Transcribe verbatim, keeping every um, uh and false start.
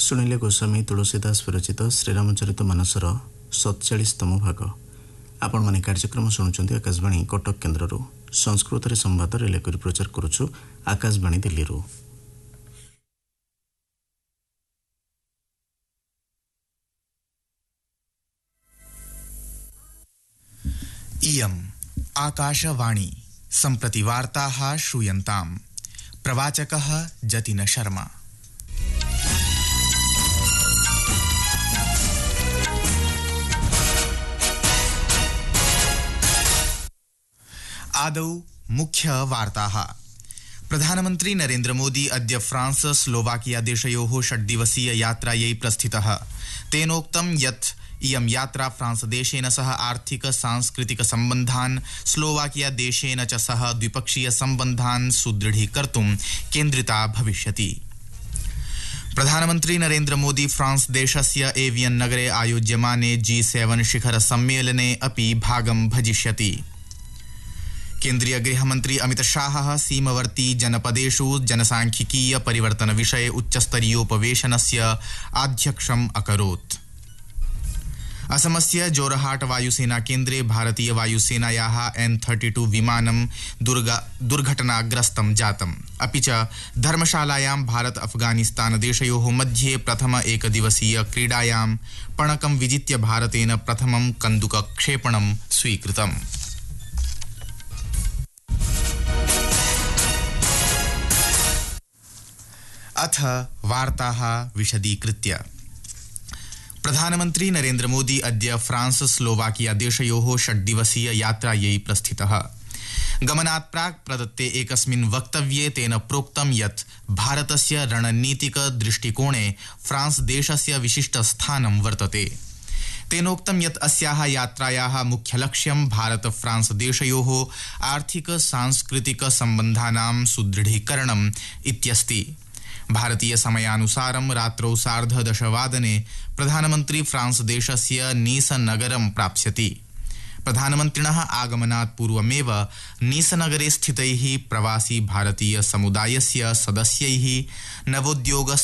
ଶୁଣିଲେ ଗୋସ୍ୱାମୀ ତୁଳସୀଦାସ ବିରଚିତ ଶ୍ରୀରାମଚରିତ ମାନସର ସତଚାଳିଶତମ ଭାଗ। ଆପଣମାନେ କାର୍ଯ୍ୟକ୍ରମ ଶୁଣୁଛନ୍ତି ଆକାଶବାଣୀ କଟକ କେନ୍ଦ୍ରରୁ। ସଂସ୍କୃତରେ ସମ୍ବାଦ ରିଲେ କରି ପ୍ରଚାର କରୁଛୁ ଆକାଶବାଣୀ ଦିଲ୍ଲୀରୁ। इयम् आकाशवाणी सम्प्रति वार्ताः श्रूयन्ताम्। प्रवाचकः जतिन शर्मा। आदौ मुख्य वार्ताः। प्रधानमन्त्री नरेन्द्र मोदी अद्य फ्रांस स्लोवाकिया देशयोः षड्दिवसीय यात्रायै प्रस्थितः। तेनोक्तं यत् इयं यात्रा फ्रांस देशेन सह आर्थिक सांस्कृतिक सम्बन्धान्, स्लोवाकिया देशेन च सह द्विपक्षीय सम्बन्धान् सुदृढीकर्तुं केन्द्रिता भविष्यति। प्रधानमन्त्री नरेन्द्र मोदी फ्रांस देशस्य एवियन् नगरे आयोज्यमाने जी सेवन शिखर सम्मेलने अपि भागं भजिष्यति। केन्द्रीय गृहमन्त्री अमित शाहः सीमवर्ती जनपदेषु जनसांख्यिकीय परिवर्तन विषये उच्चस्तरीयोपवेशनस्य आध्यक्षम् अकरोत्। असमस्य जोरहाट वायुसेना केन्द्रे भारतीय वायुसेनायाः एन थर्टी टू विमानं दुर्घटनाग्रस्तं जातम्। अपि च धर्मशालायां भारत अफगानिस्तान देशयोः मध्ये प्रथम एकदिवसीय क्रीडायां पणकं विजित्य भारतेन प्रथमं कन्दुकक्षेपणं स्वीकृतम्। अथ वार्ताः विशदीकृत्य। प्रधानमन्त्री नरेन्द्र मोदी अद्य फ्रांस स्लोवाकिया देशयोः षड्दिवसीय यात्रायै प्रस्थितः। गमनात् प्राक् प्रदत्ते एकस्मिन् वक्तव्ये तेन प्रोक्तं यत् भारतस्य रणनीतिक दृष्टिकोणे फ्रांस देशस्य विशिष्ट स्थानं वर्तते। तेनोक्तं यत् अस्याः यात्रायाः मुख्यलक्ष्यं भारत फ्रांस देशयोः आर्थिक सांस्कृतिक सम्बन्धानां सुदृढीकरणम् इत्यस्ति। भारतीय समयानुसारं रात्रौ सार्धदशवादने प्रधानमन्त्री फ्रांस देशस्य नीस नगरं प्राप्स्यति। प्रधानमन्त्रिणः आगमनात् पूर्वमेव नीस नगरे स्थितैः प्रवासी भारतीय समुदायस्य सदस्यैः नवोद्योग